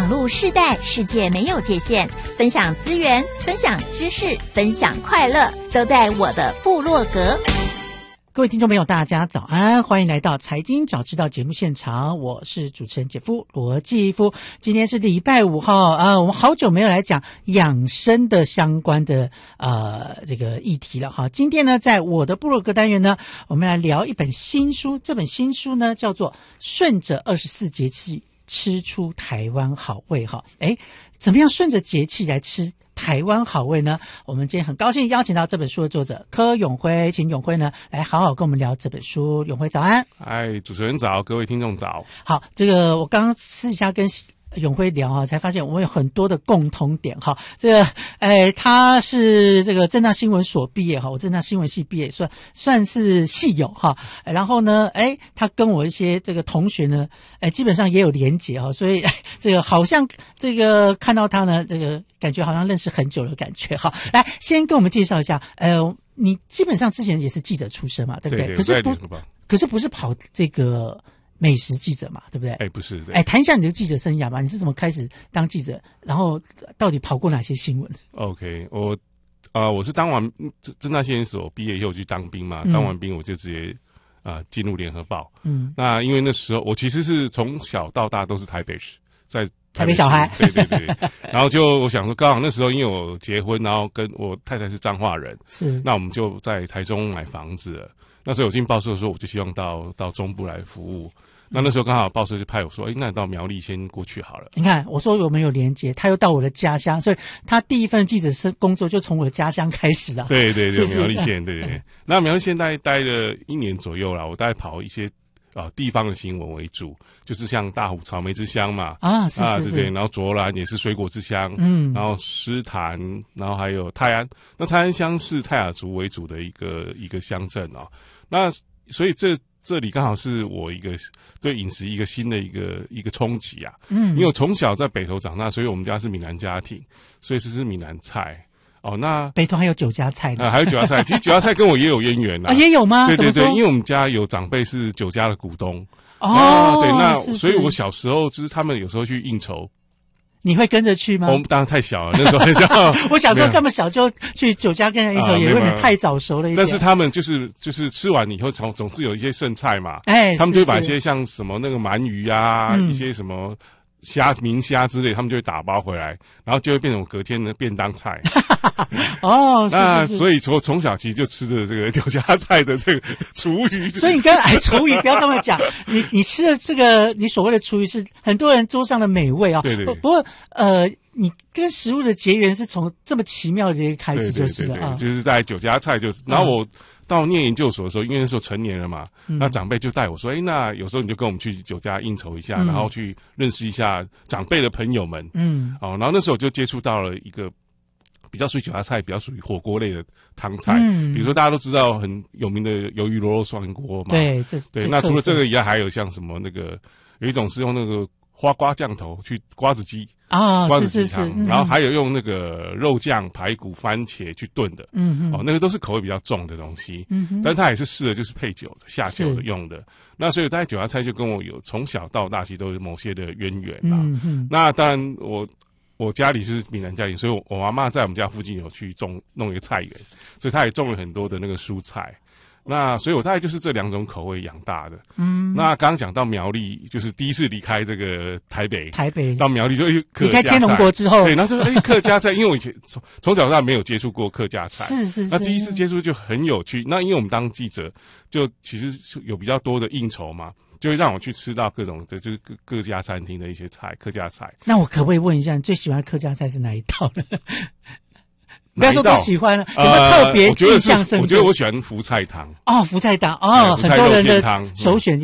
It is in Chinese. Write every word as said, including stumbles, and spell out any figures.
络世代，世界没有界限，分享资源，分享知识，分享快乐，都在我的部落格。 各位听众朋友大家早安，欢迎来到财经早知道节目现场，我是主持人姐夫罗继夫。今天是礼拜五号啊、呃，我们好久没有来讲养生的相关的呃这个议题了哈。今天呢，在我的部落格单元呢，我们来聊一本新书，这本新书呢叫做《顺着二十四节气吃出台湾好味》哈。诶，怎么样顺着节气来吃台湾好味呢？我们今天很高兴邀请到这本书的作者柯永辉，请永辉呢来好好跟我们聊这本书。永辉早安。 嗨，主持人早，各位听众早。 好，这个我刚刚私底下跟永辉聊哈，才发现我们有很多的共同点哈。这个，诶，他是这个政大新闻所毕业哈，我政大新闻系毕业，算算是系友哈。然后呢，诶，他跟我一些这个同学呢，诶，基本上也有连结哈，所以这个好像这个看到他呢，这个感觉好像认识很久的感觉哈。来，先跟我们介绍一下，呃，你基本上之前也是记者出身嘛，对不对？ 对对， 可是不，可是不是跑这个美食记者嘛，对不对？ 哎，不是， 哎，谈一下你的记者生涯吧。你是怎么开始当记者？然后到底跑过哪些新闻 ？OK， 我啊、呃，我是当完政大新闻所毕业以后去当兵嘛，嗯、当完兵我就直接啊进、呃、入联合报。嗯，那因为那时候我其实是从小到大都是台北市，在台北小孩， 对对对。然后就我想说，刚好那时候因为我结婚，然后跟我太太是彰化人， 是， 那我们就在台中买房子了。那时候我进报社的时候，我就希望到到中部来服务。那那时候刚好报社就派我说，哎，那你到苗栗先过去好了。 你看，我说我们有连结，他又到我的家乡，所以他第一份记者生工作就从我的家乡开始了。 对对对，苗栗县，对对对。那苗栗县大概待了一年左右啦，我大概跑一些啊、呃、地方的新闻为主，就是像大湖草莓之乡嘛， 啊是是是啊对对，然后卓兰也是水果之乡，嗯，然后诗坛，然后还有泰安，那泰安乡是泰雅族为主的一个一个乡镇啊，那所以这。这里刚好是我一个对饮食一个新的一个一个冲击啊，嗯，因为我从小在北投长大，所以我们家是闽南家庭，所以是吃闽南菜哦。那北投还有酒家菜呢， 啊，还有酒家菜，其实酒家菜跟我也有渊源啊， 啊也有吗？ 对对对，因为我们家有长辈是酒家的股东哦， 对，那是是所以我小时候就是他们有时候去应酬。 你会跟着去吗？ 我们当然太小了，那时候很小。 我想说这么小就去酒家跟人应酬，也有点太早熟了一点。 但是他们就是就是吃完以后，总总是有一些剩菜嘛， 哎， 他们就会把一些像什么那个鳗鱼啊，嗯、一些什么虾、明虾之类，他们就会打包回来，然后就会变成我隔天的便当菜。 哦， 那是是是， 所以从从小其实就吃着这个酒家菜的这个厨余。 所以你跟哎厨余不要这么讲，你你吃的这个你所谓的厨余是很多人桌上的美味啊、哦。 对对对。 不过呃，你跟食物的结缘是从这么奇妙的一个开始就是了啊、 对对对对，就是在酒家菜就是，然后我。到念研究所的时候，因为那时候成年了嘛，嗯、那长辈就带我说：“哎，那有时候你就跟我们去酒家应酬一下，嗯、然后去认识一下长辈的朋友们。”嗯，哦，然后那时候我就接触到了一个比较属于酒家菜，比较属于火锅类的汤菜，嗯、比如说大家都知道很有名的鱿鱼螺肉涮锅嘛， 对，这对。那除了这个以外，还有像什么那个有一种是用那个花瓜酱头去瓜子鸡。 啊， 瓜子鸡汤， 是是是，嗯、 然后还有用那个肉酱、排骨、番茄去炖的，嗯嗯，哦，那个都是口味比较重的东西，嗯哼，但它也是适合就是配酒的、下酒的用的。那所以大概酒家菜就跟我有从小到大其实都有某些的渊源啦。嗯哼，那当然我我家里是闽南家庭，所以我我阿嬷在我们家附近有去种弄一个菜园，所以她也种了很多的那个蔬菜。那所以我大概就是这两种口味养大的。嗯，那刚刚讲到苗栗，就是第一次离开这个台北， 台北到苗栗就客离开天龙国之后， 对，然后就哎客家菜，因为我以前从从小到大没有接触过客家菜， 是是是， 那第一次接触就很有趣。那因为我们当记者，就其实有比较多的应酬嘛，就会让我去吃到各种的，就是各各家餐厅的一些菜，客家菜。 那我可不可以问一下，你最喜欢客家菜是哪一道呢？不要说不喜欢了，有没有特别印象深刻？ 我觉得我喜欢福菜汤。 哦，福菜汤哦，很多人的首选。